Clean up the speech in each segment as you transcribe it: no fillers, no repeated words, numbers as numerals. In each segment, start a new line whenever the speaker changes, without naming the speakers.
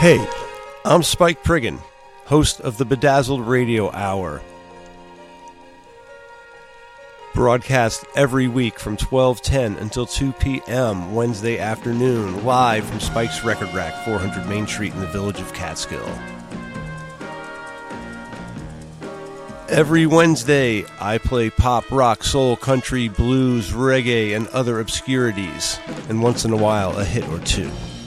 Hey, I'm Spike Priggin, host of the Bedazzled Radio Hour. Broadcast every week from 12:10 until 2 p.m. Wednesday afternoon, live from Spike's Record Rack, 400 Main Street in the village of Catskill. Every Wednesday, I play pop, rock, soul, country, blues, reggae, and other obscurities, and once in a while, a hit or two.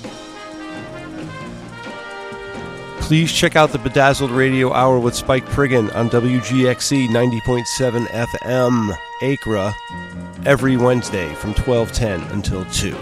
Please check out the Bedazzled Radio Hour with Spike Priggin on WGXC 90.7 FM, Acra, every Wednesday from 12:10 until 2.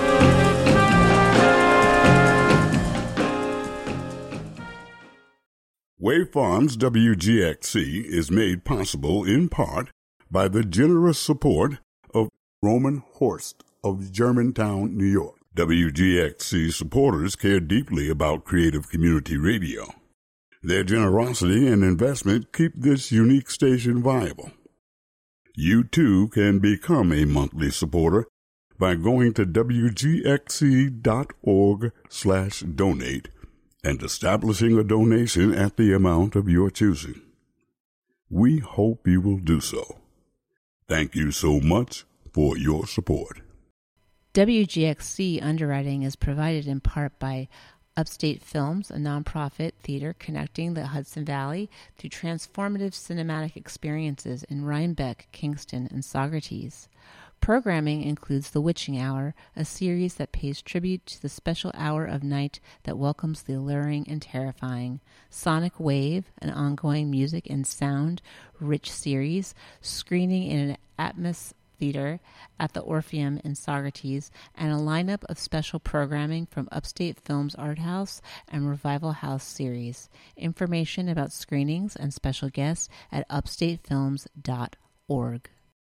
Wave Farms WGXC is made possible in part by the generous support of Roman Horst of Germantown, New York. WGXC supporters care deeply about creative community radio. Their generosity and investment keep this unique station viable. You too can become a monthly supporter by going to wgxc.org/donate and establishing a donation at the amount of your choosing. We hope you will do so. Thank you so much for your support.
WGXC underwriting is provided in part by Upstate Films, a nonprofit theater connecting the Hudson Valley through transformative cinematic experiences in Rhinebeck, Kingston, and Saugerties. Programming includes The Witching Hour, a series that pays tribute to the special hour of night that welcomes the alluring and terrifying. Sonic Wave, an ongoing music and sound-rich series, screening in an Atmos Theater at the Orpheum in Saugerties, and a lineup of special programming from Upstate Films Art House and Revival House series. Information about screenings and special guests at upstatefilms.org.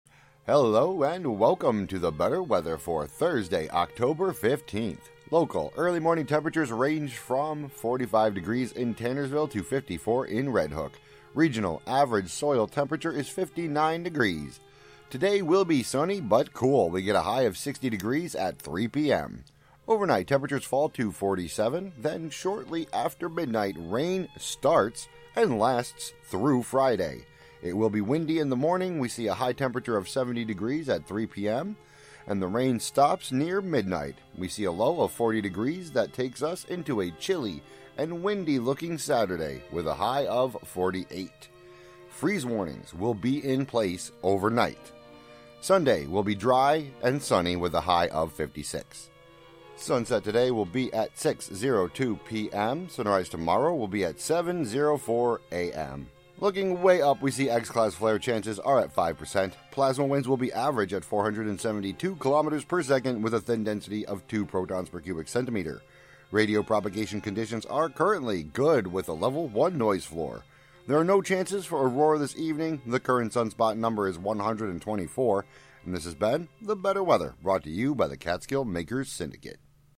Hello and welcome to the Better Weather for Thursday, October 15th. Local early morning temperatures range from 45 degrees in Tannersville to 54 in Red Hook. Regional average soil temperature is 59 degrees. Today will be sunny but cool. We get a high of 60 degrees at 3 p.m. Overnight temperatures fall to 47, then shortly after midnight rain starts and lasts through Friday. It will be windy in the morning. We see a high temperature of 70 degrees at 3 p.m. and the rain stops near midnight. We see a low of 40 degrees that takes us into a chilly and windy looking Saturday with a high of 48. Freeze warnings will be in place overnight. Sunday will be dry and sunny with a high of 56. Sunset today will be at 6:02 p.m. Sunrise tomorrow will be at 7:04 a.m. Looking way up, we see X-class flare chances are at 5%. Plasma winds will be average at 472 kilometers per second with a thin density of 2 protons per cubic centimeter. Radio propagation conditions are currently good with a level 1 noise floor. There are no chances for aurora this evening. The current sunspot number is 124. And this has been The Better Weather, brought to you by the Catskill Makers Syndicate.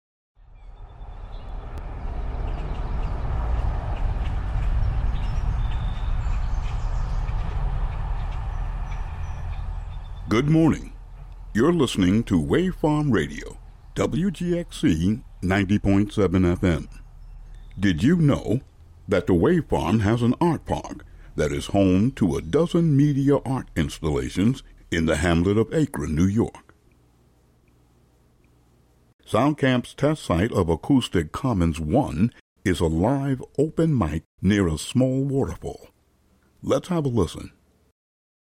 Good morning. You're listening to Wave Farm Radio, WGXC 90.7 FM. Did you know that the Wave Farm has an art park that is home to a dozen media art installations in the hamlet of Acre, New York? SoundCamp's test site of Acoustic Commons 1 is a live open mic near a small waterfall. Let's have a listen.